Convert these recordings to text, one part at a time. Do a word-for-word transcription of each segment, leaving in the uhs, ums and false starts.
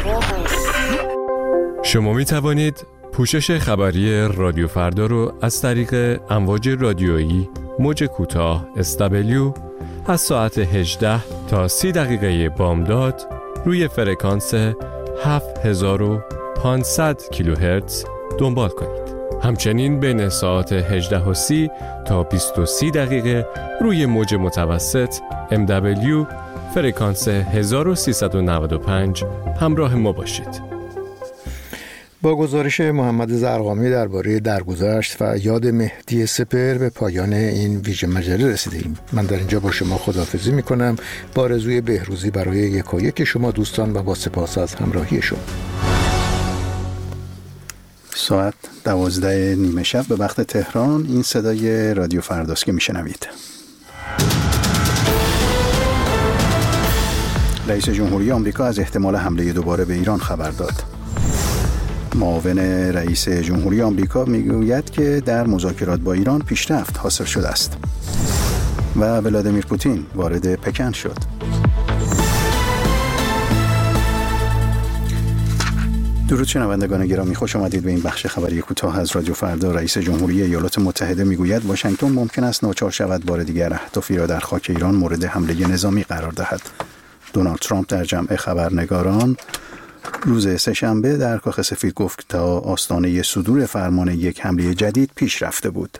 شما می توانید پوشش خبری رادیو فردا رو از طریق امواج رادیویی موج کوتاه اس دبلیو از ساعت هجده تا سی دقیقه بامداد روی فرکانس هفت هزار و پانصد کیلوهرتز دنبال کنید. همچنین بین ساعت هجده و سی تا بیست و سه دقیقه روی موج متوسط ام دبلیو فرکانس هزار و سیصد و نود و پنج همراه ما باشید. با گزارش محمد زرقامی درباره درگذشت و یاد مهدی سپهر به پایان این ویژه مجله رسیدیم. من در اینجا با شما خداحافظی میکنم با آرزوی بهروزی برای یکایک شما دوستان و با سپاس از همراهی شما. ساعت دوازده نیمه شب به وقت تهران. این صدای رادیو فرداست که میشنوید. رئیس جمهوری آمریکا از احتمال حمله دوباره به ایران خبر داد. معاون رئیس جمهوری آمریکا میگوید که در مذاکرات با ایران پیشرفت حاصل شده است. و ولادیمیر پوتین وارد پکن شد. درود شنوندگان گرامی، خوش آمدید به این بخش خبری کوتاه از رادیو فردا. رئیس جمهوری ایالات متحده میگوید واشنگتن ممکن است ناچار شود بار دیگر اهدافی را در خاک ایران مورد حمله نظامی قرار دهد. دونالد ترامپ در جمع خبرنگاران روز سه‌شنبه در کاخ سفید گفت تا آستانه صدور فرمان یک حمله جدید پیش رفته بود.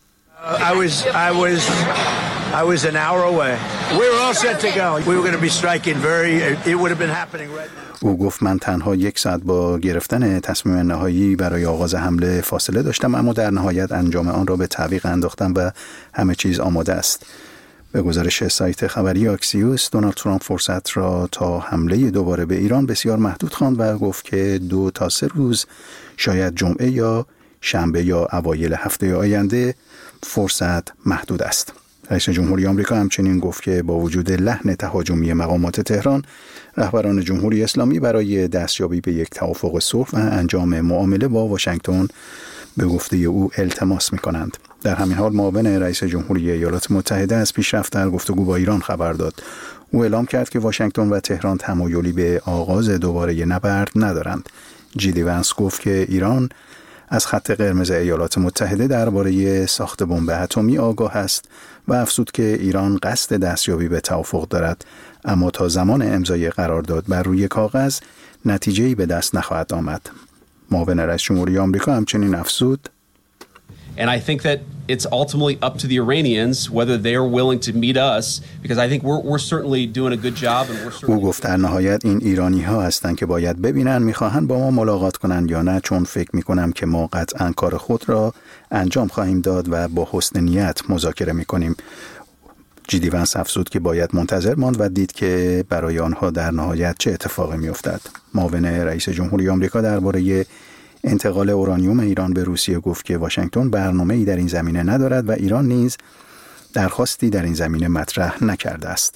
I was I was I was an hour away. We were all set to go. We were going to be striking very it would have been happening right now. او گفت من تنها یک ساعت با گرفتن تصمیم نهایی برای آغاز حمله فاصله داشتم، اما در نهایت انجام آن را به تعویق انداختم و همه چیز آماده است. به گزارش سایت خبری آکسیوس، دونالد ترامپ فرصت را تا حمله دوباره به ایران بسیار محدود خواند و گفت که دو تا سه روز، شاید جمعه یا شنبه یا اوایل هفته آینده فرصت محدود است. رئیس جمهوری آمریکا همچنین گفت که با وجود لحن تهاجمی مقامات تهران، رهبران جمهوری اسلامی برای دستیابی به یک توافق صلح و انجام معامله با واشنگتن به گفته او التماس می‌کنند. در همین حال معاون رئیس جمهوری ایالات متحده از پیشرفت در گفتگو با ایران خبر داد. او اعلام کرد که واشنگتن و تهران تمایلی به آغاز دوباره نبرد ندارند. جی ونس گفت که ایران از خط قرمز ایالات متحده درباره ساخت بمب اتمی آگاه است و افزود که ایران قصد دستیابی به توافق دارد، اما تا زمان امضای قرارداد بر روی کاغذ نتیجه‌ای به دست نخواهد آمد. معاون رئیس جمهوری آمریکا همچنین افزود And I think that it's ultimately up to the Iranians whether they're willing to meet us, because I think we're we're certainly doing a good job and we're certainly. او گفت در نهایت این ایرانی ها هستند که باید ببینن میخواهند با ما ملاقات کنند یا نه، چون فکر میکنم که ما قطعاً کار خود را انجام خواهیم داد و با حسن نیت مذاکره میکنیم. جی ونس افزود که باید منتظر ماند و دید که برای آنها در نهایت چه اتفاقی میافتد. معاون رئیس جمهوری آمریکا درباره انتقال اورانیوم ایران به روسیه گفت که واشنگتن برنامه‌ای در این زمینه ندارد و ایران نیز درخواستی در این زمینه مطرح نکرده است.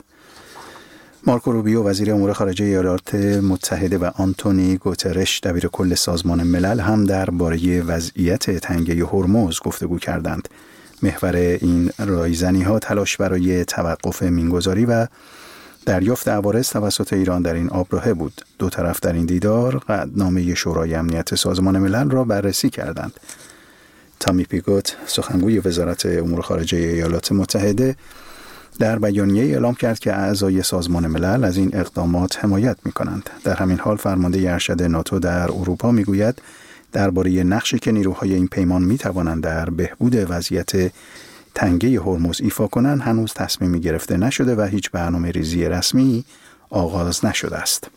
مارکو روبیو وزیر امور خارجه ایالات متحده و آنتونی گوترش دبیر کل سازمان ملل هم درباره وضعیت تنگه هرمز گفتگو کردند. محور این رایزنی‌ها تلاش برای توقف مینگذاری و دریافت عوارض توسط ایران در این آبراهه بود. دو طرف در این دیدار قطعنامه شورای امنیت سازمان ملل را بررسی کردند. تامی پیگوت سخنگوی وزارت امور خارجه ایالات متحده در بیانیه اعلام کرد که اعضای سازمان ملل از این اقدامات حمایت می‌کنند. در همین حال فرمانده ارشد ناتو در اروپا میگوید درباره نقشی که نیروهای این پیمان می‌توانند در بهبود وضعیت تنگه هرمز ایفا کنند هنوز تصمیمی گرفته نشده و هیچ برنامه ریزی رسمی آغاز نشده است.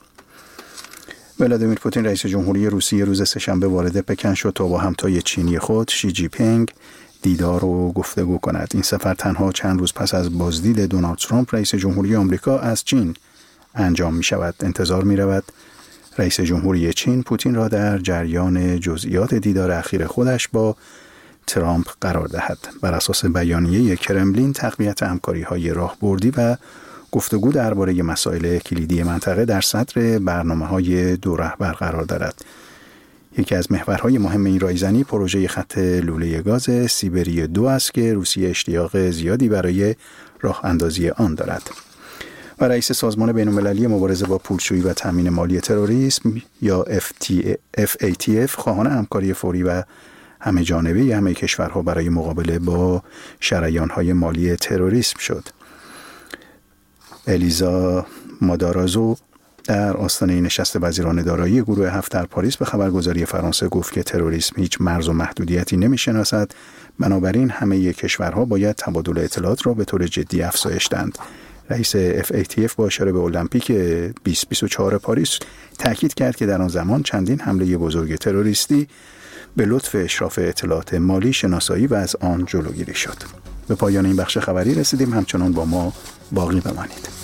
ولادیمیر پوتین رئیس جمهوری روسیه روز سه‌شنبه وارد پکن شد تا با همتای چینی خود شی جی پینگ دیدار و گفتگو کند. این سفر تنها چند روز پس از بازدید دونالد ترامپ رئیس جمهوری آمریکا از چین انجام می شود. انتظار می رود رئیس جمهوری چین پوتین را در جریان جزئیات دیدار اخیر خودش با ترامپ قرار دهد. بر اساس بیانیه کرملین تقویت همکاری‌های راهبردی و گفتگو درباره مسائل کلیدی منطقه در صدر برنامه‌های دو رهبر قرار دارد. یکی از محورهای مهم این رایزنی پروژه خط لوله گاز سیبری دو است که روسیه اشتیاق زیادی برای راه اندازی آن دارد. و رئیس سازمان بین‌المللی مبارزه با پولشویی و تامین مالی تروریسم یا اف ای تی اف خواهان همکاری فوری و همه جانبه همه کشورها برای مقابله با شریان‌های مالی تروریسم شد. الیزا مادارازو در آستانه نشست وزیران دارایی گروه هفت در پاریس به خبرگزاری فرانسه گفت که تروریسم هیچ مرز و محدودیتی نمی‌شناسد، بنابراین همه کشورها باید تبادل اطلاعات را به طور جدی افزایش دهند. رئیس اف ای تی اف با اشاره به المپیک بیست بیست و چهار پاریس تاکید کرد که در آن زمان چندین حمله بزرگ تروریستی به لطف اشراف اطلاعات مالی شناسایی و از آن جلوگیری شد. به پایان این بخش خبری رسیدیم، همچنان با ما باقی بمانید.